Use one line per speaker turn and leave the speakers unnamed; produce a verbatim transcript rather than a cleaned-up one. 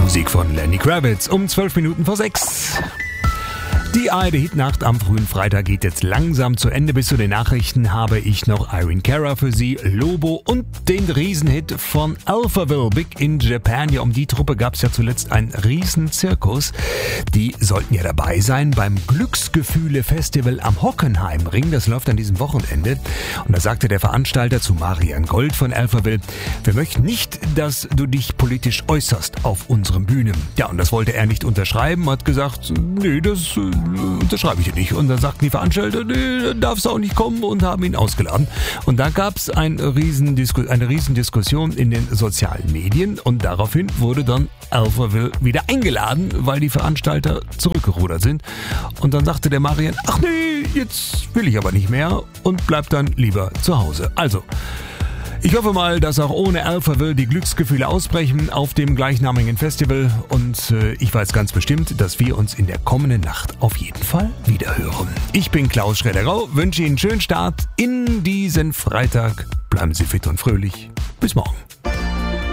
Musik von Lenny Kravitz um zwölf Minuten vor sechs. Die A R D-Hitnacht am frühen Freitag geht jetzt langsam zu Ende. Bis zu den Nachrichten habe ich noch Irene Cara für Sie, Lobo und den Riesenhit von Alphaville, Big in Japan. Ja, um die Truppe gab es ja zuletzt einen Riesenzirkus. Die sollten ja dabei sein beim Glücksgefühle-Festival am Hockenheimring. Das läuft an diesem Wochenende. Und da sagte der Veranstalter zu Marian Gold von Alphaville: Wir möchten nicht, dass du dich politisch äußerst auf unseren Bühnen. Ja, und das wollte er nicht unterschreiben, hat gesagt, nee, das unterschreibe ich ja nicht. Und dann sagten die Veranstalter, nee, darfst du auch nicht kommen, und haben ihn ausgeladen. Und da gab es ein Riesendisku- eine Riesendiskussion in den sozialen Medien, und daraufhin wurde dann Alphaville wieder eingeladen, weil die Veranstalter zurückgerudert sind. Und dann sagte der Marian, ach nee, jetzt will ich aber nicht mehr, und bleibt dann lieber zu Hause. Also, ich hoffe mal, dass auch ohne Alphaville die Glücksgefühle ausbrechen auf dem gleichnamigen Festival, und äh, ich weiß ganz bestimmt, dass wir uns in der kommenden Nacht auf jeden Fall wiederhören. Ich bin Klaus Schredderau, wünsche Ihnen einen schönen Start in diesen Freitag. Bleiben Sie fit und fröhlich. Bis morgen.